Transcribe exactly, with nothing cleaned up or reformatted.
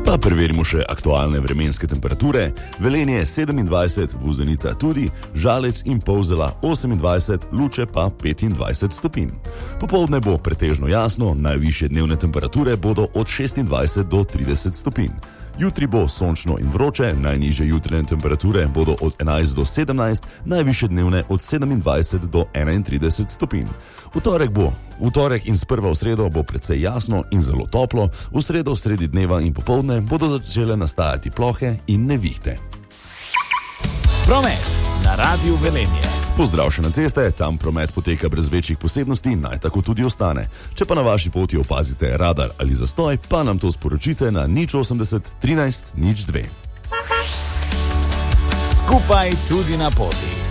Pa preverimo še aktualne vremenske temperature. Velenje sedemindvajset, Vuzenica tudi, Žalec in Polzela osemindvajset, Luče pa petindvajset stopinj. Popoldne bo pretežno jasno, najvišje dnevne temperature bodo od šestindvajset do trideset stopinj. Jutri bo sončno in vroče, najnižje jutranje temperature bodo od enajst do sedemnajst, najvišje dnevne od sedemindvajset do enaintrideset stopinj. V torek bo, v torek in sprva v sredo bo precej jasno in zelo toplo, v sredo, sredi dneva in popoldne bodo začele nastajati plohe in nevihte. Promet na Radiu Velenje. Pozdrav še na ceste, tam promet poteka brez večjih posebnosti, naj tako tudi ostane. Če pa na vaši poti opazite radar ali zastoj, pa nam to sporočite na nič osemdeset trinajst nič dve. Skupaj tudi na poti.